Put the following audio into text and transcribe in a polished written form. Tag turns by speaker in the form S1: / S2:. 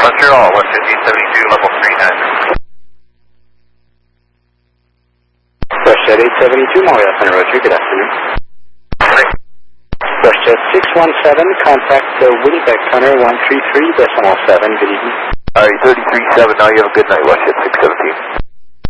S1: Montreal, WestJet 872, level 39.
S2: WestJet 872, Montreal Center Roger, good afternoon. WestJet 617, contact Winnipeg Center 133.7, good evening.
S1: Alright, 33.7, now you have a good night, WestJet 617.